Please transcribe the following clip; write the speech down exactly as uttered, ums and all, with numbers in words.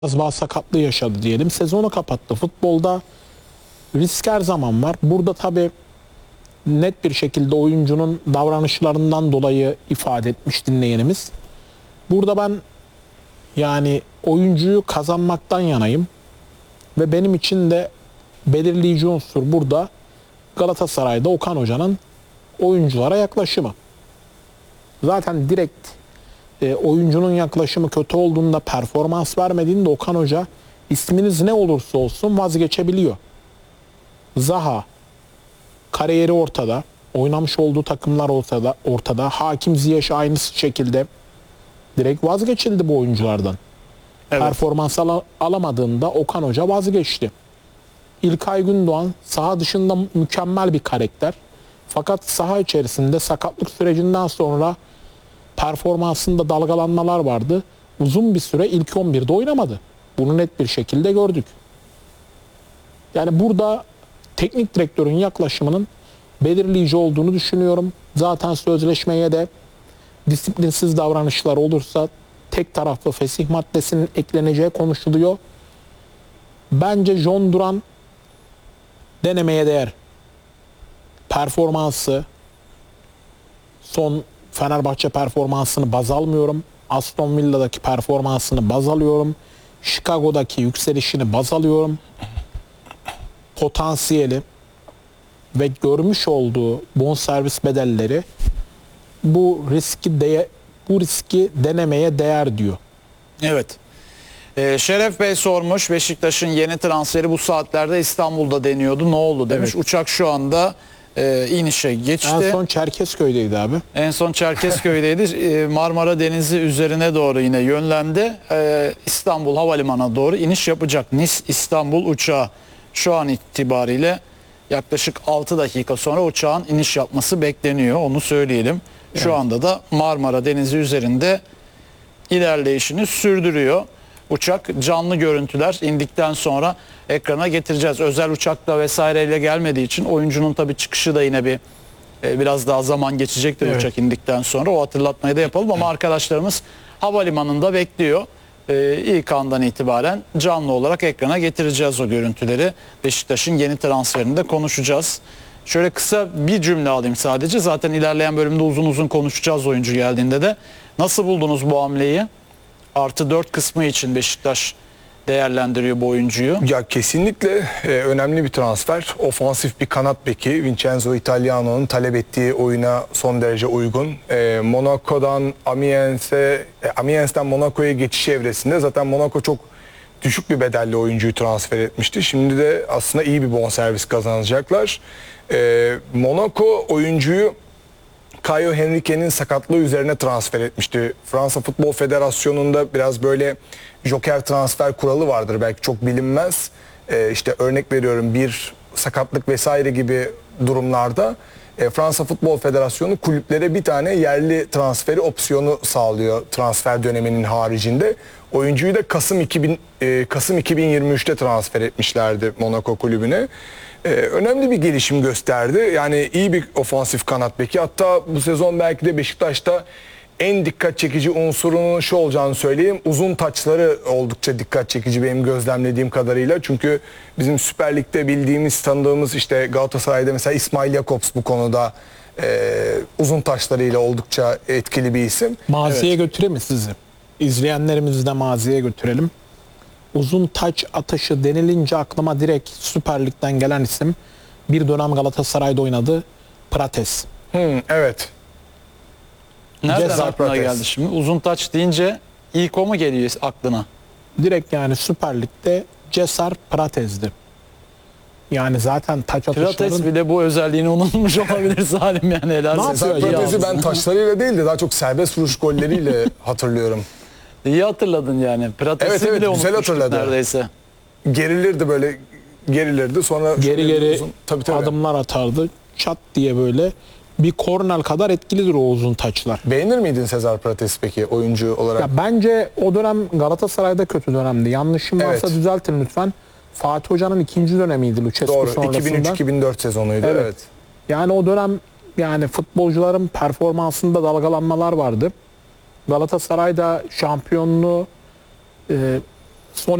bazı sakatlığı yaşadı diyelim. Sezonu kapattı. Futbolda risk her zaman var. Burada tabii net bir şekilde oyuncunun davranışlarından dolayı ifade etmiş dinleyenimiz. Burada ben yani oyuncuyu kazanmaktan yanayım. Ve benim için de belirleyici unsur burada Galatasaray'da Okan Hoca'nın oyunculara yaklaşımı. Zaten direkt e, oyuncunun yaklaşımı kötü olduğunda, performans vermediğinde Okan Hoca isminiz ne olursa olsun vazgeçebiliyor. Zaha kariyeri ortada, oynamış olduğu takımlar ortada, ortada. Hakim Ziyech aynı şekilde direkt vazgeçildi bu oyunculardan. Evet. Performans al alamadığında Okan Hoca vazgeçti. İlkay Gündoğan saha dışında mükemmel bir karakter. Fakat saha içerisinde sakatlık sürecinden sonra performansında dalgalanmalar vardı. Uzun bir süre ilk on birde oynamadı. Bunu net bir şekilde gördük. Yani burada teknik direktörün yaklaşımının belirleyici olduğunu düşünüyorum. Zaten sözleşmeye de disiplinsiz davranışlar olursa tek taraflı fesih maddesinin ekleneceği konuşuluyor. Bence John Duran denemeye değer. Performansı, son Fenerbahçe performansını baz almıyorum. Aston Villa'daki performansını baz alıyorum. Chicago'daki yükselişini baz alıyorum. Potansiyeli ve görmüş olduğu bonservis bedelleri bu riski de, bu riski denemeye değer diyor. Evet. Ee, Şeref Bey sormuş, Beşiktaş'ın yeni transferi bu saatlerde İstanbul'da deniyordu. Ne oldu demiş. Evet. Uçak şu anda e, inişe geçti. En son Çerkezköy'deydi abi. En son Çerkezköy'deydi. e, Marmara Denizi üzerine doğru yine yönlendi. E, İstanbul Havalimanı'na doğru iniş yapacak. Nice İstanbul uçağı şu an itibariyle yaklaşık altı dakika sonra uçağın iniş yapması bekleniyor. Onu söyleyelim. Şu evet. anda da Marmara Denizi üzerinde ilerleyişini sürdürüyor. Uçak canlı görüntüler indikten sonra ekrana getireceğiz. Özel uçakla vesaireyle gelmediği için oyuncunun tabii çıkışı da yine bir e, biraz daha zaman geçecektir evet. uçak indikten sonra. O hatırlatmayı da yapalım ama arkadaşlarımız havalimanında bekliyor. E, ilk andan itibaren canlı olarak ekrana getireceğiz o görüntüleri. Beşiktaş'ın yeni transferinde konuşacağız. Şöyle kısa bir cümle alayım sadece. Zaten ilerleyen bölümde uzun uzun konuşacağız oyuncu geldiğinde de. Nasıl buldunuz bu hamleyi? Artı dört kısmı için Beşiktaş değerlendiriyor bu oyuncuyu. Ya kesinlikle e, önemli bir transfer. Ofansif bir kanat beki. Vincenzo Italiano'nun talep ettiği oyuna son derece uygun. E, Monaco'dan Amiens'e, e, Amiens'ten Monaco'ya geçiş evresinde zaten Monaco çok düşük bir bedelle oyuncuyu transfer etmişti. Şimdi de aslında iyi bir bonservis kazanacaklar. E, Monaco oyuncuyu Caio Henrique'nin sakatlığı üzerine transfer etmişti. Fransa Futbol Federasyonu'nda biraz böyle joker transfer kuralı vardır. Belki çok bilinmez. Ee, işte örnek veriyorum bir sakatlık vesaire gibi durumlarda e, Fransa Futbol Federasyonu kulüplere bir tane yerli transferi opsiyonu sağlıyor transfer döneminin haricinde. Oyuncuyu da Kasım iki bin, e, Kasım iki bin yirmi üçte transfer etmişlerdi Monaco kulübüne. Ee, önemli bir gelişim gösterdi. Yani iyi bir ofansif kanat beki. Hatta bu sezon belki de Beşiktaş'ta en dikkat çekici unsurunun şu olacağını söyleyeyim. Uzun taçları oldukça dikkat çekici benim gözlemlediğim kadarıyla. Çünkü bizim Süper Lig'de bildiğimiz, tanıdığımız işte Galatasaray'da mesela İsmail Jakobs bu konuda e, uzun taçlarıyla oldukça etkili bir isim. Maziye evet. götüreyim mi sizi? İzleyenlerimizi de maziye götürelim. Uzun taç atışı denilince aklıma direkt Süper Lig'den gelen isim bir dönem Galatasaray'da oynadı. Prates. Hmm, evet. Nereden Cesar aklına Prates. geldi şimdi? Uzun taç deyince ilk o mu geliyor aklına? Direkt yani Süper Lig'de Cesar Prates'di. Yani zaten taç atışların... Prates bile bu özelliğini unutmuş olabilir Salim yani. Cesar Prates'i ben taçlarıyla değil de daha çok serbest vuruş golleriyle hatırlıyorum. İyi hatırladın yani. Prates'i evet, evet, bile güzel hatırladı. Neredeyse. Gerilirdi böyle, gerilirdi sonra geri geri uzun, tabii, tabii. adımlar atardı. Çat diye böyle bir kornel kadar etkilidir o uzun taçlar. Beğenir miydin Cesar Prates peki oyuncu olarak? Ya bence o dönem Galatasaray'da kötü dönemdi. Yanlışım varsa evet. düzeltin lütfen. Fatih Hoca'nın ikinci dönemiydi Lucescu Doğru, sonrasında. iki bin üç iki bin dört sezonuydu. Evet. evet. Yani o dönem yani futbolcuların performansında dalgalanmalar vardı. Galatasaray'da şampiyonluğu e, son